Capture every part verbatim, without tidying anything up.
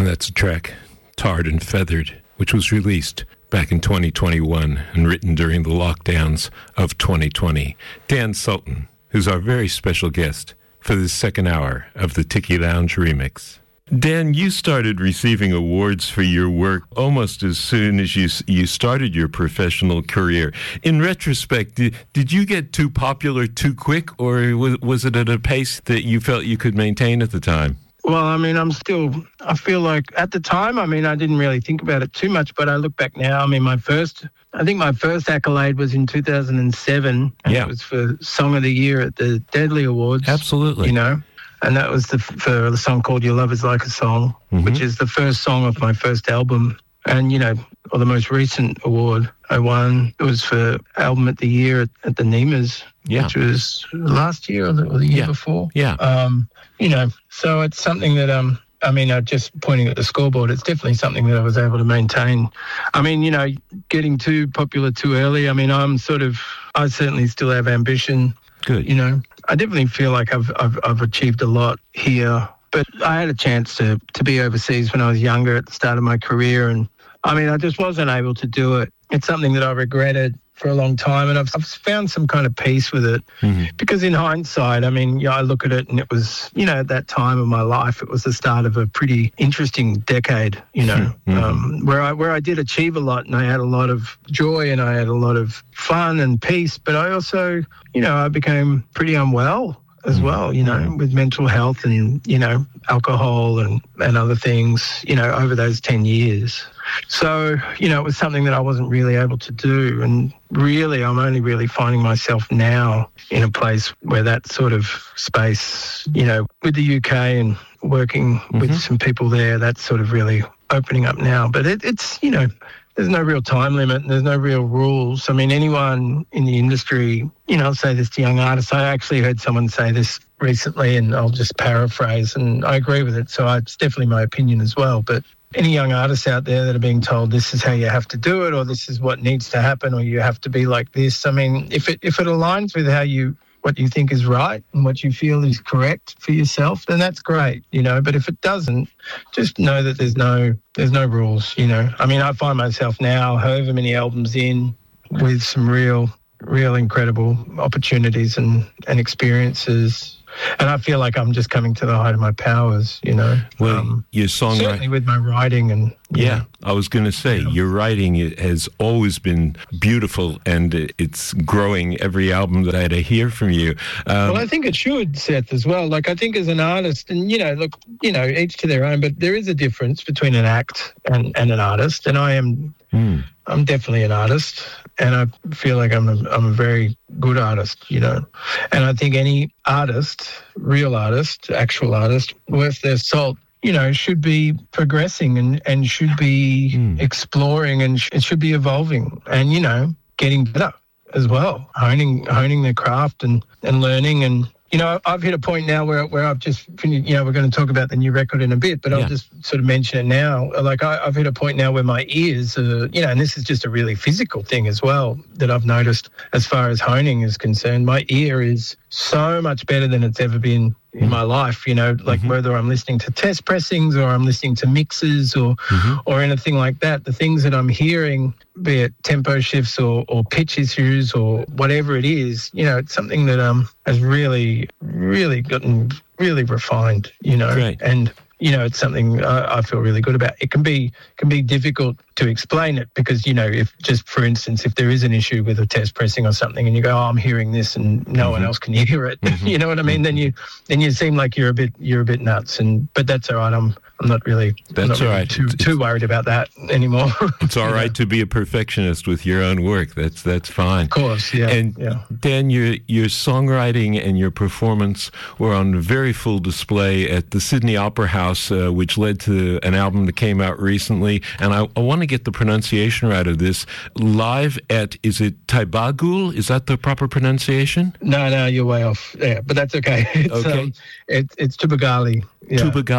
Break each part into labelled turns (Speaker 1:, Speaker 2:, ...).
Speaker 1: that's a track, Tarred and Feathered, which was released back in twenty twenty-one and written during the lockdowns of twenty twenty. Dan Sultan, who's our very special guest for this second hour of the Tiki Lounge Remix. Dan, you started receiving awards for your work almost as soon as you you started your professional career. In retrospect, did, did you get too popular too quick, or was, was it at a pace that you felt you could maintain at the time?
Speaker 2: Well, I mean, I'm still, I feel like at the time, I mean, I didn't really think about it too much, but I look back now, I mean, my first, I think my first accolade was in two thousand seven. And
Speaker 1: yeah.
Speaker 2: It was for Song of the Year at the Deadly Awards.
Speaker 1: Absolutely.
Speaker 2: You know? And that was the for the song called Your Love Is Like a Song, mm-hmm. which is the first song of my first album. And, you know, or the most recent award I won, it was for Album of the Year at, at the NEMAs,
Speaker 1: yeah.
Speaker 2: which was last year or the, or the year
Speaker 1: yeah.
Speaker 2: before.
Speaker 1: Yeah.
Speaker 2: Um, you know, so it's something that, um, I mean, uh, just pointing at the scoreboard, it's definitely something that I was able to maintain. I mean, you know, getting too popular too early, I mean, I'm sort of, I certainly still have ambition.
Speaker 1: Good.
Speaker 2: You know, I definitely feel like I've, I've I've achieved a lot here, but I had a chance to to be overseas when I was younger at the start of my career, and I mean, I just wasn't able to do it. It's something that I regretted for a long time, and I've, I've found some kind of peace with it, mm-hmm. because in hindsight, I mean, yeah, I look at it and it was, you know, at that time of my life, it was the start of a pretty interesting decade, you know, mm-hmm. um, where I where I did achieve a lot, and I had a lot of joy and I had a lot of fun and peace, but I also, you know, I became pretty unwell as well, you know, with mental health and, you know, alcohol and, and other things, you know, over those ten years. So, you know, it was something that I wasn't really able to do. And really, I'm only really finding myself now in a place where that sort of space, you know, with the U K and working mm-hmm. with some people there, that's sort of really opening up now. But it, it's, you know, there's no real time limit and there's no real rules. I mean, anyone in the industry, you know, I'll say this to young artists. I actually heard someone say this recently, and I'll just paraphrase, and I agree with it. So it's definitely my opinion as well. But any young artists out there that are being told this is how you have to do it, or this is what needs to happen, or you have to be like this. I mean, if it if it aligns with how you what you think is right and what you feel is correct for yourself, then that's great, you know. But if it doesn't, just know that there's no there's no rules, you know. I mean, I find myself now, however many albums in, with some real, real incredible opportunities and, and experiences. And I feel like I'm just coming to the height of my powers, you know.
Speaker 1: Well,
Speaker 2: um,
Speaker 1: your songwriting,
Speaker 2: certainly with my writing and
Speaker 1: yeah,
Speaker 2: know,
Speaker 1: I was going to say yeah. your writing has always been beautiful, and it's growing every album that I hear from you. Um,
Speaker 2: well, I think it should, Seth, as well. Like, I think as an artist, and you know, look, you know, each to their own, but there is a difference between an act and, and an artist, and I am. Mm. I'm definitely an artist, and I feel like I'm a, I'm a very good artist, you know. And I think any artist, real artist, actual artist, worth their salt, you know, should be progressing and, and should be mm. exploring and sh- it should be evolving and, you know, getting better as well, honing honing their craft and, and learning. And, you know, I've hit a point now where where I've just, you know, we're going to talk about the new record in a bit, but yeah. I'll just sort of mention it now. Like, I, I've hit a point now where my ears are, you know, and this is just a really physical thing as well that I've noticed as far as honing is concerned. My ear is so much better than it's ever been in my life, you know, like mm-hmm. whether I'm listening to test pressings or I'm listening to mixes or mm-hmm. or anything like that, the things that I'm hearing, be it tempo shifts or, or pitch issues or whatever it is, you know, it's something that um has really, really gotten really refined, you know.
Speaker 1: Great.
Speaker 2: And you know, it's something I, I feel really good about. It can be can be difficult to explain it because, you know, if just for instance, if there is an issue with a test pressing or something and you go, oh, I'm hearing this and no mm-hmm. one else can hear it, mm-hmm. you know what I mean? Then you then you seem like you're a bit you're a bit nuts. And but that's all right. I'm I'm not really
Speaker 1: that's
Speaker 2: not
Speaker 1: all
Speaker 2: really
Speaker 1: right.
Speaker 2: too too worried about that anymore.
Speaker 1: It's all right know? to be a perfectionist with your own work. That's that's fine.
Speaker 2: Of course, yeah.
Speaker 1: And
Speaker 2: yeah.
Speaker 1: Dan, your your songwriting and your performance were on very full display at the Sydney Opera House, uh, which led to an album that came out recently. And I, I want to get the pronunciation right of this. Live at, is it Taibagul? Is that the proper pronunciation?
Speaker 2: No, no, you're way off. Yeah, but that's okay. It's,
Speaker 1: okay.
Speaker 2: Um, it, it's Tubagali. Yeah.
Speaker 1: Tubagali.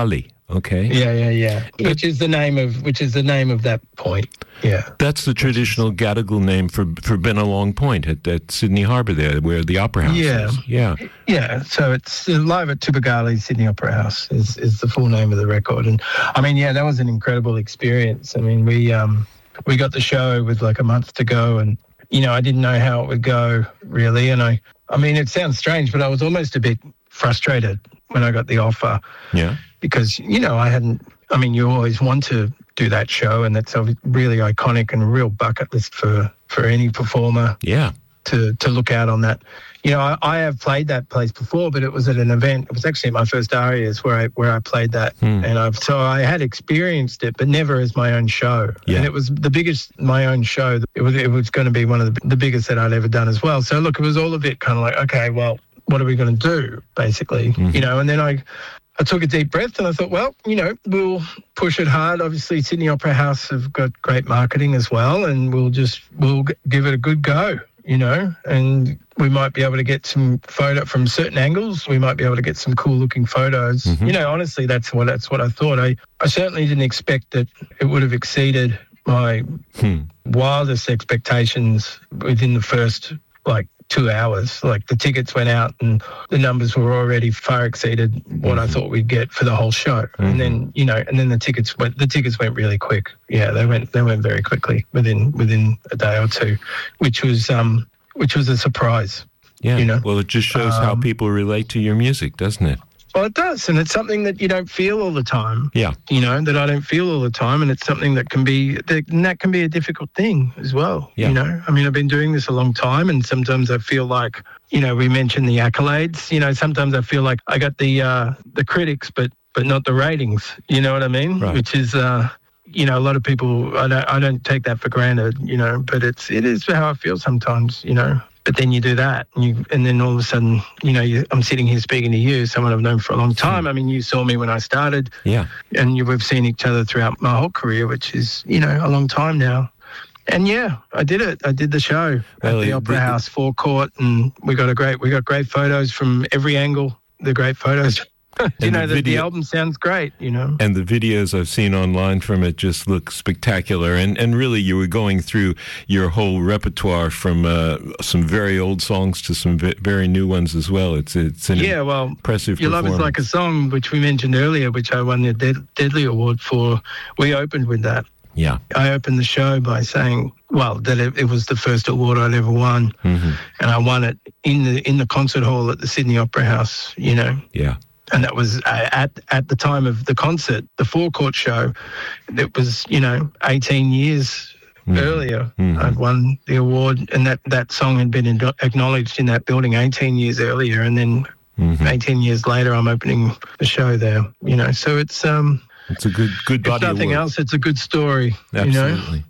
Speaker 1: Okay.
Speaker 2: Yeah, yeah, yeah. Which is the name of which is the name of that point. Yeah.
Speaker 1: That's the traditional Gadigal name for for Bennelong Point at, at Sydney Harbour there, where the Opera House
Speaker 2: Yeah.
Speaker 1: is. Yeah.
Speaker 2: Yeah. So it's uh, Live at Tupagali Sydney Opera House is, is the full name of the record. And I mean, yeah, that was an incredible experience. I mean, we um we got the show with like a month to go, and you know, I didn't know how it would go really. And I I mean, it sounds strange, but I was almost a bit frustrated when I got the offer.
Speaker 1: Yeah.
Speaker 2: Because, you know, I hadn't, I mean, you always want to do that show, and that's a really iconic and a real bucket list for, for any performer
Speaker 1: Yeah.
Speaker 2: to, to look out on that. You know, I, I have played that place before, but it was at an event. It was actually at my first Arias where I where I played that.
Speaker 1: Hmm.
Speaker 2: And I've so I had experienced it, but never as my own show.
Speaker 1: Yeah.
Speaker 2: And it was the biggest, my own show. It was, it was going to be one of the, the biggest that I'd ever done as well. So, look, it was all a bit kind of like, okay, well, what are we going to do, basically?
Speaker 1: Mm-hmm.
Speaker 2: You know, and then I... I took a deep breath and I thought, well, you know, we'll push it hard. Obviously, Sydney Opera House have got great marketing as well, and we'll just, we'll g- give it a good go, you know, and we might be able to get some photo from certain angles. We might be able to get some cool looking photos.
Speaker 1: Mm-hmm.
Speaker 2: You know, honestly, that's what, that's what I thought. I, I certainly didn't expect that it would have exceeded my
Speaker 1: Hmm.
Speaker 2: wildest expectations within the first, like, two hours. Like, the tickets went out and the numbers were already far exceeded what I thought we'd get for the whole show.
Speaker 1: Mm-hmm.
Speaker 2: And then, you know, and then the tickets went, the tickets went really quick. Yeah, they went, they went very quickly within, within a day or two, which was, um, which was a surprise.
Speaker 1: Yeah.
Speaker 2: You know?
Speaker 1: Well, it just shows how
Speaker 2: Um,
Speaker 1: people relate to your music, doesn't it?
Speaker 2: Well, it does. And it's something that you don't feel all the time.
Speaker 1: Yeah.
Speaker 2: You know, that I don't feel all the time. And it's something that can be, that, and that can be a difficult thing as well.
Speaker 1: Yeah.
Speaker 2: You know, I mean, I've been doing this a long time, and sometimes I feel like, you know, we mentioned the accolades. You know, sometimes I feel like I got the uh, the critics, but but not the ratings. You know what I mean?
Speaker 1: Right.
Speaker 2: Which is, uh, you know, a lot of people, I don't, I don't take that for granted, you know, but it's, it is how I feel sometimes, you know. But then you do that, and, you, and then all of a sudden, you know, you, I'm sitting here speaking to you, someone I've known for a long time. I mean, you saw me when I started,
Speaker 1: Yeah.
Speaker 2: and you, we've seen each other throughout my whole career, which is, you know, a long time now. And yeah, I did it. I did the show
Speaker 1: Well,
Speaker 2: at the
Speaker 1: it-
Speaker 2: Opera
Speaker 1: it-
Speaker 2: House forecourt, and we got a great, we got great photos from every angle. The great photos. you
Speaker 1: And
Speaker 2: know,
Speaker 1: the
Speaker 2: the, the
Speaker 1: video-
Speaker 2: album sounds great. You know.
Speaker 1: And the videos I've seen online from it just look spectacular. And and really, you were going through your whole repertoire from uh, some very old songs to some ve- very new ones as well. It's it's an
Speaker 2: Yeah, well,
Speaker 1: impressive
Speaker 2: Your Love Is Like a Song, which we mentioned earlier, which I won the Dead- Deadly Award for. We opened with that.
Speaker 1: Yeah.
Speaker 2: I opened the show by saying, well, that it, it was the first award I'd ever won,
Speaker 1: Mm-hmm.
Speaker 2: and I won it in the in the concert hall at the Sydney Opera House. You know.
Speaker 1: Yeah.
Speaker 2: And that was uh, at at the time of the concert, the forecourt show. It was, you know, eighteen years
Speaker 1: Mhm.
Speaker 2: earlier.
Speaker 1: Mhm.
Speaker 2: I'd won the award, and that, that song had been in, acknowledged in that building eighteen years earlier. And then
Speaker 1: Mhm.
Speaker 2: eighteen years later, I'm opening the show there. You know, so it's um,
Speaker 1: It's a good good
Speaker 2: if
Speaker 1: body of
Speaker 2: nothing
Speaker 1: work.
Speaker 2: else, it's a good story. You know.
Speaker 1: Absolutely.